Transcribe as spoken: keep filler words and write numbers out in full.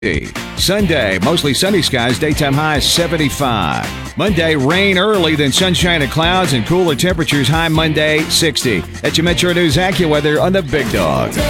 Sunday, mostly sunny skies, daytime high seventy-five. Monday, rain early, then sunshine and clouds and cooler temperatures, high Monday sixty. That's your Metro News AccuWeather on the Big Dog.